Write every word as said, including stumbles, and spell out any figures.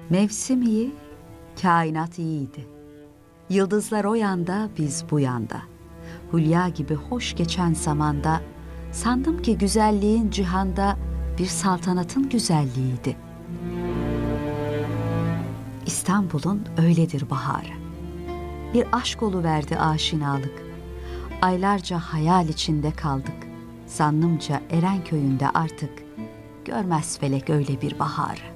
Mevsim iyi, kainat iyiydi. Yıldızlar o yanda, biz bu yanda. Hülya gibi hoş geçen zamanda, sandım ki güzelliğin cihanda bir saltanatın güzelliğiydi. İstanbul'un öyledir baharı. Bir aşk oluverdi aşinalık. Aylarca hayal içinde kaldık. Zannımca Erenköy'ünde artık görmez felek öyle bir baharı.